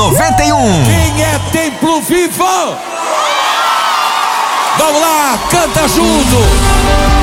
91. Quem é Templo Vivo? Vamos lá, canta junto.